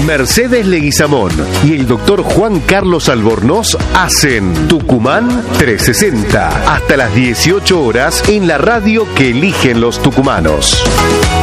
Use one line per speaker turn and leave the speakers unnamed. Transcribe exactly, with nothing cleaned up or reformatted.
Mercedes Leguizamón y el doctor Juan Carlos Albornoz hacen Tucumán trescientos sesenta hasta las dieciocho horas en la radio que eligen los tucumanos.